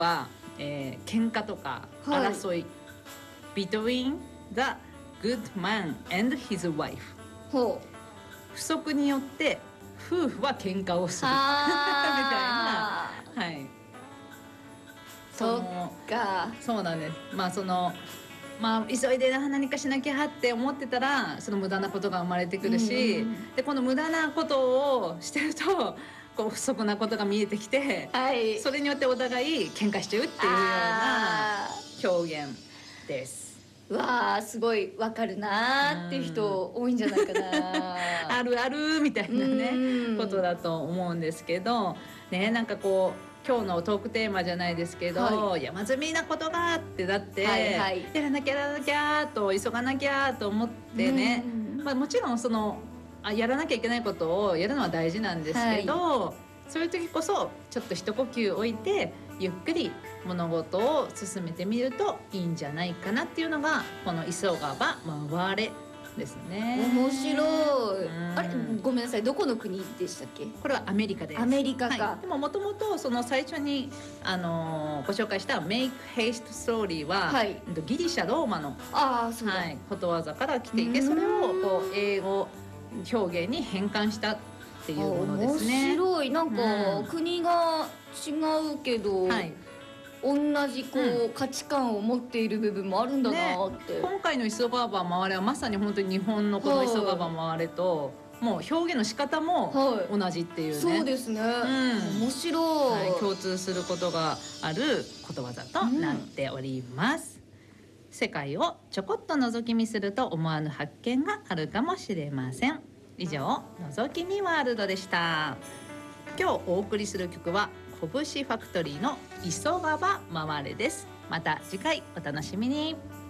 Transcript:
は、喧嘩とかはい争い、between the good man and his wife。 ほう。 不足によって夫婦は喧嘩をするみたいあな、はい、 そっか。 そうなんです。急いで何かしなきゃって思ってたらその無駄なことが生まれてくるし、でこの無駄なことをしてるとこう不足なことが見えてきて、 はい、 それによってお互い喧嘩しちゃうっていうような表現です。 わあ、すごいわかるなーっていう人多いんじゃないかな。 あるあるみたいなねことだと思うんですけどね。なんかこう今日のトークテーマじゃないですけど、はい、山積みなことがあってだって、はいはい、やらなきゃと急がなきゃと思ってね、もちろんやらなきゃいけないことをやるのは大事なんですけど、はい、そういう時こそちょっと一呼吸置いてゆっくり物事を進めてみるといいんじゃないかなっていうのがこの急がば回れですね。 面白い。あれ、ごめんなさい、どこの国でしたっけ？ これはアメリカです。 アメリカか。 はい、でももともとその最初に、ご紹介した Make Haste Slowly は、はい、ギリシャローマのことわざから来ていて、それをこう英語表現に変換したっていうものですね。 面白い。なんか、国が違うけど、はい、同じ価値観を持っている部分もあるんだなって、 今回の急がば回れはまさに本当に日本のこの急がば回れと、もう表現の仕方も同じっていうね、 そうですね、面白い、 共通することがあることわざとなっております。世界をちょこっと覗き見すると思わぬ発見があるかもしれません。以上、覗き見ワールドでした。今日お送りする曲は拳ファクトリーの急がば回れです。また次回お楽しみに。